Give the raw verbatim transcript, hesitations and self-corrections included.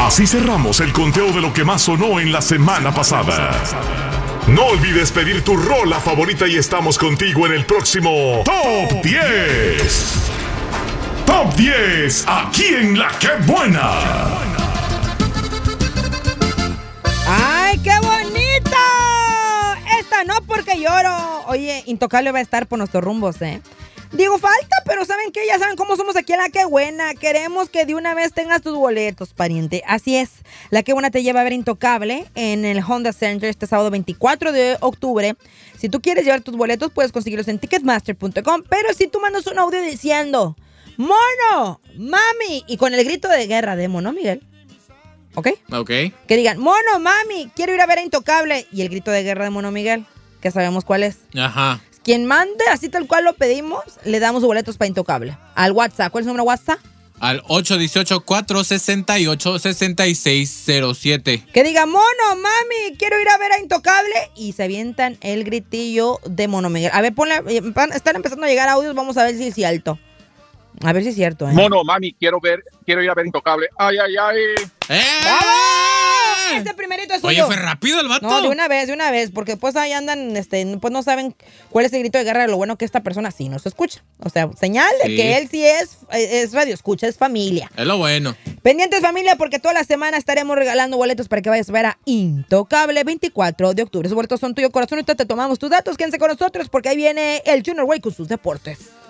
Así cerramos el conteo de lo que más sonó en la semana pasada. No olvides pedir tu rola favorita y estamos contigo en el próximo Top diez. Top diez, aquí en La Que Buena. ¡Ay, qué bonito! Esta no porque lloro. Oye, Intocable va a estar por nuestros rumbos, ¿eh? Digo, falta, pero ¿saben qué? Ya saben cómo somos aquí en La Que Buena. Queremos que de una vez tengas tus boletos, pariente. Así es. La Que Buena te lleva a ver Intocable en el Honda Center este sábado veinticuatro de octubre. Si tú quieres llevar tus boletos, puedes conseguirlos en ticketmaster punto com. Pero si tú mandas un audio diciendo, ¡Mono! ¡Mami! Y con el grito de guerra de Mono Miguel. ¿Ok? Ok. Que digan, Mono, mami, quiero ir a ver a Intocable. Y el grito de guerra de Mono Miguel, que sabemos cuál es. Ajá. Quien mande, así tal cual lo pedimos, le damos boletos para Intocable. Al WhatsApp. ¿Cuál es el número WhatsApp? Al ocho uno ocho, cuatro seis ocho, seis seis cero siete. Que diga, Mono, mami, quiero ir a ver a Intocable. Y se avientan el gritillo de Mono Miguel. A ver, ponle, están empezando a llegar audios, vamos a ver si es cierto. A ver si es cierto, ¿eh? Mono, mami, quiero ver, quiero ir a ver Intocable. Ay, ay, ay. ¡Eh! ¡Vamos! Este primerito es Oye, suyo. fue rápido el vato. No, de una vez, de una vez, porque pues ahí andan, este, pues no saben cuál es el grito de guerra. Lo bueno que esta persona sí nos escucha. O sea, señal de Sí. que él sí es, es radio escucha, es familia. Es lo bueno. Pendientes, familia, porque toda la semana estaremos regalando boletos para que vayas a ver a Intocable veinticuatro de octubre. Esos boletos son tuyo, corazón. Ahorita te tomamos tus datos. Quédense con nosotros porque ahí viene el Junior Way con sus deportes.